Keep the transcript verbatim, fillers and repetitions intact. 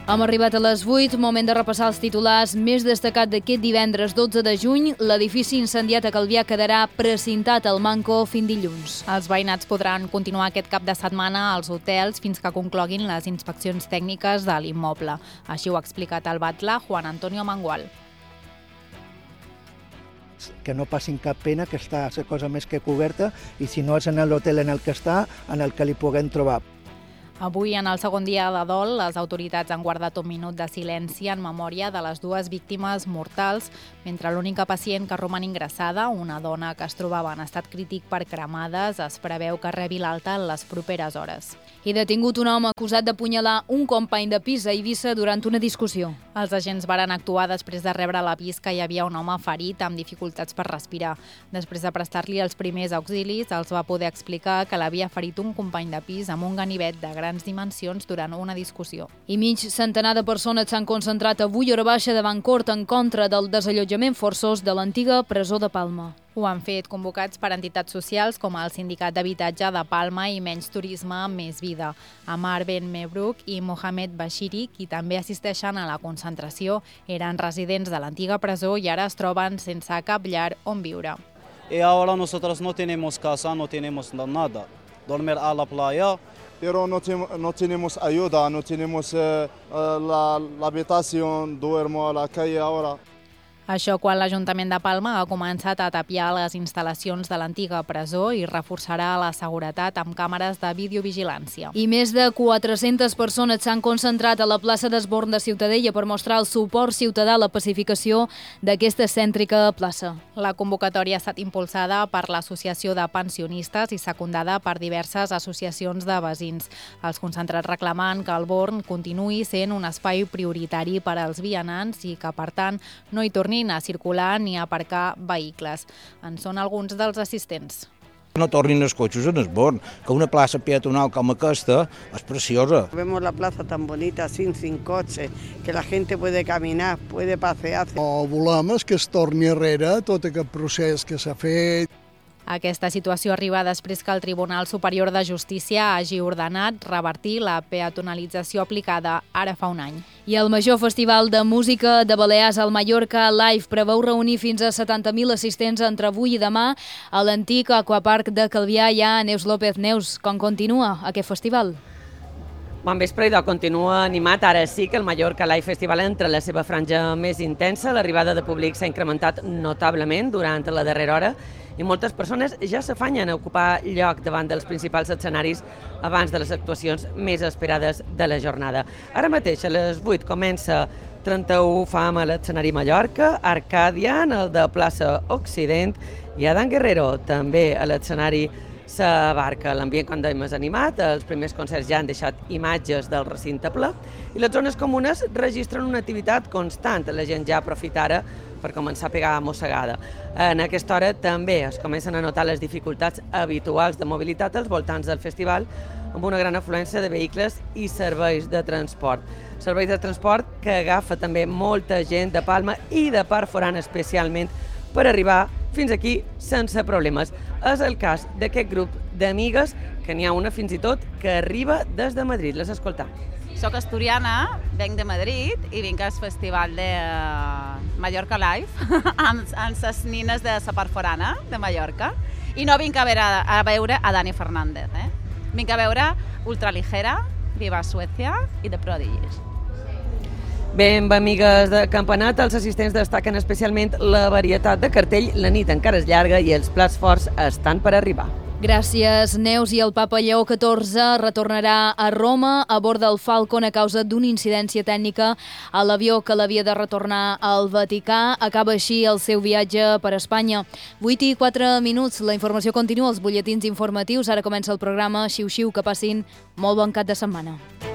Hem arribat a les vuit, moment de repassar els titulars més destacat d'aquest divendres dotze de juny. L'edifici incendiat a Calvià quedarà precintat al manco fins dilluns. Els veïnats podran continuar aquest cap de setmana als hotels fins que concloguin les inspeccions tècniques de l'immoble. Així ho ha explicat el batlle Juan Antonio Mangual. Que no passin cap pena, que està la cosa més que coberta, i si no és en l'hotel en el que està, en el que li puguem trobar. Avui, en el segon dia de dol, les autoritats han guardat un minut de silenci en memòria de les dues víctimes mortals, mentre l'única pacient que roman ingressada, una dona que es trobava en estat crític per cremades, es preveu que rebi l'alta en les properes hores. I detingut un home acusat d'apunyalar un company de pis a Eivissa durant una discussió. Els agents varen actuar després de rebre l'avís que hi havia un home ferit amb dificultats per respirar. Després de prestar-li els primers auxilis, els va poder explicar que l'havia ferit un company de pis amb un ganivet de grans dimensions durant una discussió. I mig centenar de persones s'han concentrat avui a hora baixa davant cort en contra del desallotjament forçós de l'antiga presó de Palma. Ho han fet convocats per entitats socials com el Sindicat d'Habitatge de Palma i Menys Turisme Més Vida, Amar Ben Mebruk i Mohamed Bashiri, qui també assisteixen a la concentració. Eren residents de l'antiga presó i ara es troben sense cap llar on viure. Y ahora nosotros no tenemos casa, no tenemos nada. Dormir a la playa. Pero no, te, no tenemos ayuda, no tenemos eh, la, la habitación, duermo a la calle ahora. Això quan l'Ajuntament de Palma ha començat a tapiar les instal·lacions de l'antiga presó i reforçarà la seguretat amb càmeres de videovigilància. I més de quatre-centes persones s'han concentrat a la plaça d'Esborn de Ciutadella per mostrar el suport ciutadà a la pacificació d'aquesta cèntrica plaça. La convocatòria ha estat impulsada per l'Associació de Pensionistes i secundada per diverses associacions de veïns. Els concentrats reclamant que el Born continuï sent un espai prioritari per als vianants i que, per tant, no hi torni a circular ni a aparcar vehicles. En són alguns dels assistents. No tornin els cotxes en Esborn, que una plaça peatonal com aquesta és preciosa. Vemos la plaza tan bonita, sin, sin coche, que la gente puede caminar, puede pasear. O volem que es torni enrere tot aquest procés que s'ha fet. Aquesta situació arriba després que el Tribunal Superior de Justícia hagi ordenat revertir la peatonalització aplicada ara fa un any. I el major festival de música de Balears al Mallorca Live preveu reunir fins a setanta mil assistents entre avui i demà a l'antic Aquapark de Calvià. Hi ha Neus López. Neus, com continua aquest festival? Bon vespre, idò, continua animat. Ara sí que el Mallorca Live Festival entra en la seva franja més intensa. L'arribada de públic s'ha incrementat notablement durant la darrera hora i moltes persones ja s'afanyen a ocupar lloc davant dels principals escenaris abans de les actuacions més esperades de la jornada. Ara mateix, a les vuit, comença trenta-u Fam a l'escenari Mallorca, Arcadian, el de plaça Occident, i Adán Guerrero també a l'escenari S'Abarca. L'ambient, com dèiem, és animat, els primers concerts ja han deixat imatges del recinte ple i les zones comunes registren una activitat constant. La gent ja aprofita ara per començar a pegar mossegada. En aquesta hora també es comencen a notar les dificultats habituals de mobilitat als voltants del festival, amb una gran afluència de vehicles i serveis de transport. Serveis de transport que agafa també molta gent de Palma i de part forana especialment per arribar fins aquí sense problemes. És el cas d'aquest grup d'amigues, que n'hi ha una fins i tot que arriba des de Madrid. Les escoltam. Soc asturiana, venc de Madrid i vinc al festival de Mallorca Live amb, amb les nines de la part forana de Mallorca i no vinc a veure a, veure a Dani Fernández. Eh? Vinc a veure Ultraligera, Viva Suècia i The Prodigies. Bé, amb amigues de campionat, els assistents destaquen especialment la varietat de cartell. La nit encara és llarga i els plats forts estan per arribar. Gràcies, Neus. I el papa Lleó catorze retornarà a Roma a bord del Falcon a causa d'una incidència tècnica a l'avió que l'havia de retornar al Vaticà. Acaba així el seu viatge per Espanya. vuit i quatre minuts. La informació continua als butlletins informatius. Ara comença el programa Xiu Xiu. Que passin molt bon cap de setmana.